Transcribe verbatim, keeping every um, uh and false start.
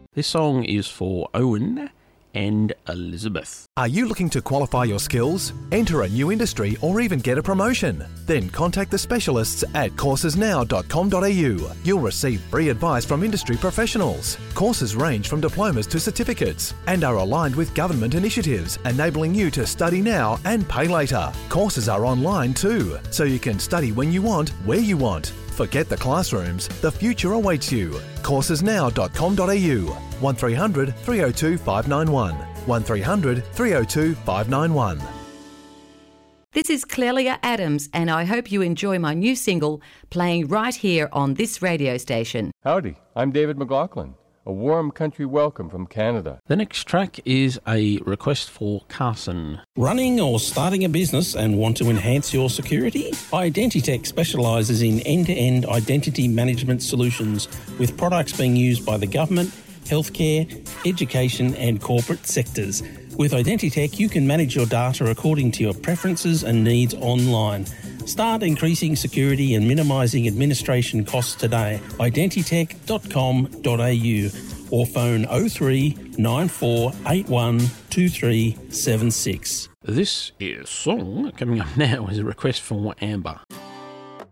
This song is for Owen and Elizabeth. Are you looking to qualify your skills, enter a new industry, or even get a promotion? Then contact the specialists at courses now dot com dot a u. You'll receive free advice from industry professionals. Courses range from diplomas to certificates and are aligned with government initiatives, enabling you to study now and pay later. Courses are online too, so you can study when you want, where you want. Forget the classrooms, the future awaits you. courses now dot com dot a u. one three hundred three oh two five nine one. one three hundred three oh two five nine one. This is Clelia Adams, and I hope you enjoy my new single playing right here on this radio station. Howdy, I'm David McLaughlin. A warm country welcome from Canada. The next track is a request for Carson. Running or starting a business and want to enhance your security? Identitech specialises in end-to-end identity management solutions with products being used by the government, healthcare, education and corporate sectors. With Identitech, you can manage your data according to your preferences and needs online. Start increasing security and minimising administration costs today. identitech dot com dot a u or phone oh three nine four eight one two three seven six. This is song coming up now is a request for Amber.